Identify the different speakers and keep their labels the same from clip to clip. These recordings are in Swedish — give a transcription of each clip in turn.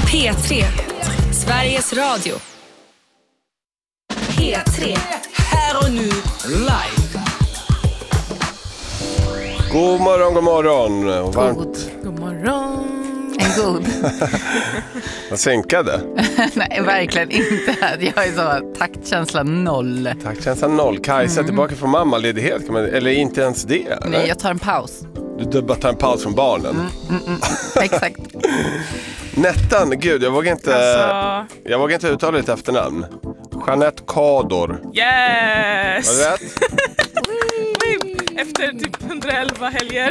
Speaker 1: P3. Sveriges Radio. P3.
Speaker 2: Här och nu, live.
Speaker 3: God morgon, god morgon. Och varmt.
Speaker 4: God morgon.
Speaker 5: En god.
Speaker 3: Vad sänkade?
Speaker 5: Nej, verkligen inte. Jag är så taktkänsla 0.
Speaker 3: Taktkänsla 0. Kajsa tillbaka från mammaledighet. Eller inte ens det? Eller?
Speaker 5: Nej, jag tar en paus.
Speaker 3: Du bara tar en paus från barnen.
Speaker 5: Exakt.
Speaker 3: Nettan, gud, jag vågar inte uttala ditt efternamn. Jeanette Kador.
Speaker 4: Yes!
Speaker 3: Var det rätt?
Speaker 4: Efter typ 111 helger.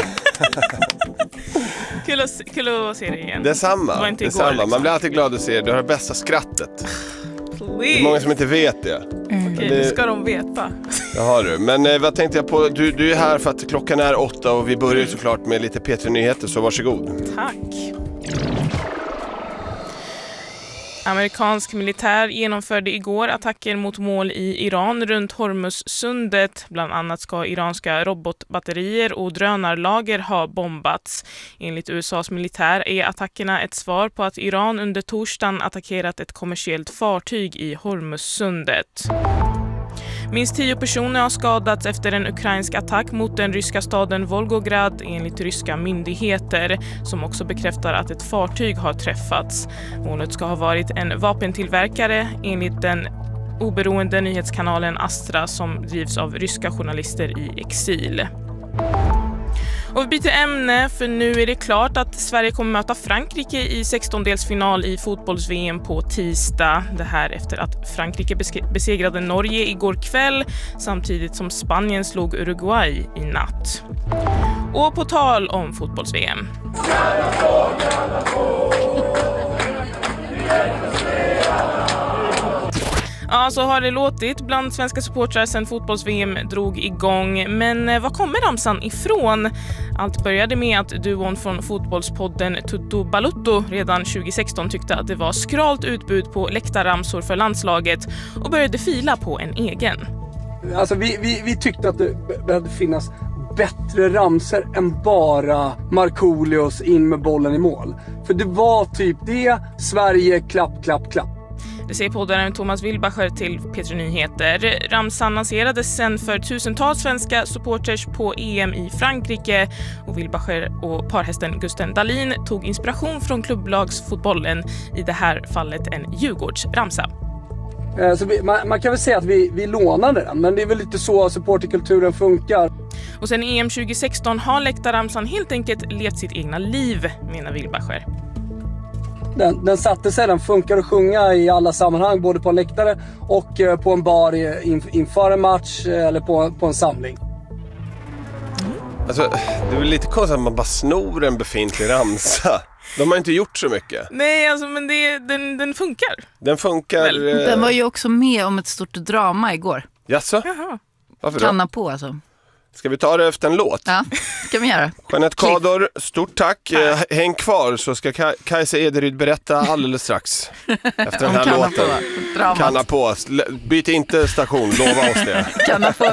Speaker 4: Kul att se dig igen.
Speaker 3: Detsamma.
Speaker 4: Liksom.
Speaker 3: Man blir alltid glad att se det. Du har det bästa skrattet.
Speaker 4: Please.
Speaker 3: Det är många som inte vet det.
Speaker 4: Okej, det ska de veta.
Speaker 3: Det har du. Men vad tänkte jag på? Du är här för att klockan är 8 och vi börjar såklart med lite P3-nyheter, så varsågod.
Speaker 4: Tack. Amerikansk militär genomförde igår attacker mot mål i Iran runt Hormuzsundet. Bland annat ska iranska robotbatterier och drönarlager ha bombats. Enligt USAs militär är attackerna ett svar på att Iran under torsdagen attackerat ett kommersiellt fartyg i Hormuzsundet. Minst 10 personer har skadats efter en ukrainsk attack mot den ryska staden Volgograd enligt ryska myndigheter, som också bekräftar att ett fartyg har träffats. Målet ska ha varit en vapentillverkare enligt den oberoende nyhetskanalen Astra som drivs av ryska journalister i exil. Och vi byter ämne, för nu är det klart att Sverige kommer möta Frankrike i 16-delsfinal i fotbolls-VM på tisdag. Det här efter att Frankrike besegrade Norge igår kväll samtidigt som Spanien slog Uruguay i natt. Och på tal om fotbolls-VM. Ja, så har det låtit bland svenska supportrar sedan fotbolls-VM drog igång. Men var kommer ramsan ifrån? Allt började med att duon från fotbollspodden Tutto Balutto redan 2016 tyckte att det var skralt utbud på läktarramsor för landslaget och började fila på en egen.
Speaker 6: Alltså vi tyckte att det behövde finnas bättre ramser än bara Markoolios in med bollen i mål. För det var typ det, Sverige, klapp, klapp, klapp.
Speaker 4: Det säger poddaren Thomas Wilbacher till P3 Nyheter. Ramsan lanserades sen för tusentals svenska supporters på EM i Frankrike. Och Wilbacher och parhästen Gusten Dahlin tog inspiration från klubblagsfotbollen, i det här fallet en Djurgårdsramsa.
Speaker 6: Så man kan väl säga att vi lånade den, men det är väl lite så supporterkulturen funkar.
Speaker 4: Och sen EM 2016 har läktarramsan helt enkelt levt sitt egna liv, menar Wilbacher.
Speaker 6: Den satte sig, den funkar att sjunga i alla sammanhang, både på en läktare och på en bar inför en match eller på en samling.
Speaker 3: Alltså, det är väl lite konstigt att man bara snor en befintlig ramsa. De har inte gjort så mycket.
Speaker 4: Nej, alltså, men den funkar.
Speaker 3: Den funkar.
Speaker 5: Den var ju också med om ett stort drama igår.
Speaker 3: Jaså?
Speaker 4: Jaha.
Speaker 3: Varför då?
Speaker 5: Kanna på alltså.
Speaker 3: Ska vi ta det efter en låt?
Speaker 5: Ja, ska vi göra.
Speaker 3: Jeanette Kador, stort tack. Häng kvar så ska Kajsa Ederyd berätta alldeles strax. Efter den här låten.
Speaker 5: Kanna på.
Speaker 3: Kanna på. Byt inte station, lova oss det.
Speaker 5: Kanna på.